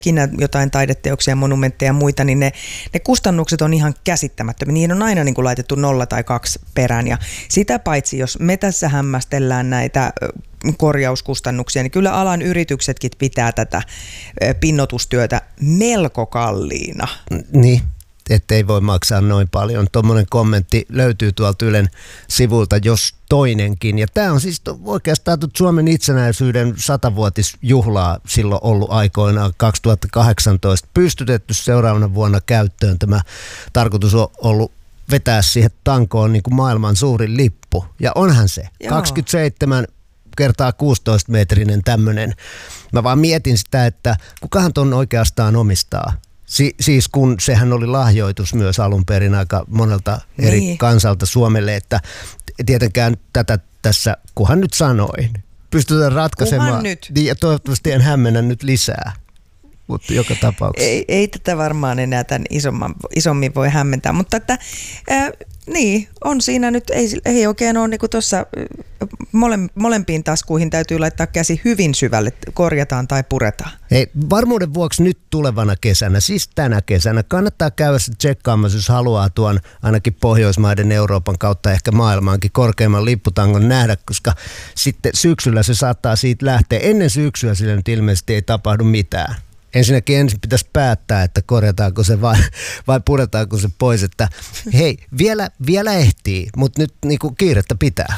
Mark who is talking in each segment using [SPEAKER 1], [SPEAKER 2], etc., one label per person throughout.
[SPEAKER 1] jotain taideteoksia, monumentteja ja muita, niin ne kustannukset on ihan käsittämättömiä. Niihin on aina niin kuin laitettu 0 tai 2 perään. Ja sitä paitsi, jos me tässä hämmästellään näitä korjauskustannuksia, niin kyllä alan yrityksetkin pitää tätä pinnotustyötä melko kalliina.
[SPEAKER 2] Niin, ettei voi maksaa noin paljon. Tuommoinen kommentti löytyy tuolta Ylen sivulta, jos toinenkin. Ja tämä on siis oikeastaan Suomen itsenäisyyden 100-vuotisjuhlaa silloin ollut aikoinaan 2018 pystytetty seuraavana vuonna käyttöön. Tämä tarkoitus on ollut vetää siihen tankoon niin kuin maailman suurin lippu. Ja onhan se. Joo. 27 kertaa 16-metrinen tämmöinen. Mä vaan mietin sitä, että kukahan ton oikeastaan omistaa. Siis kun sehän oli lahjoitus myös alun perin aika monelta eri kansalta Suomelle, että tietenkään tätä tässä, kunhan nyt sanoin, pystytään ratkaisemaan. Ja toivottavasti en hämmennä nyt lisää, mutta joka tapauksessa.
[SPEAKER 1] Ei tätä varmaan enää tämän isommin voi hämmentää, mutta että niin, on siinä nyt, ei oikein ole niin kuin tuossa molempiin taskuihin täytyy laittaa käsi hyvin syvälle, korjataan tai puretaan.
[SPEAKER 2] Hei, varmuuden vuoksi nyt tulevana kesänä, siis tänä kesänä, kannattaa käydä se tsekkaamassa, jos haluaa tuon ainakin Pohjoismaiden, Euroopan kautta ehkä maailmaankin korkeimman lipputangon nähdä, koska sitten syksyllä se saattaa siitä lähteä. Ennen syksyä sillä nyt ilmeisesti ei tapahdu mitään. Ensinnäkin ensin pitäisi päättää, että korjataanko se vai puretaanko se pois. Että hei, vielä ehtii, mutta nyt niinku kiirettä pitää.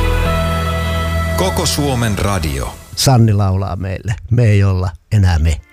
[SPEAKER 3] Koko Suomen radio.
[SPEAKER 2] Sanni laulaa meille. Me ei olla enää me.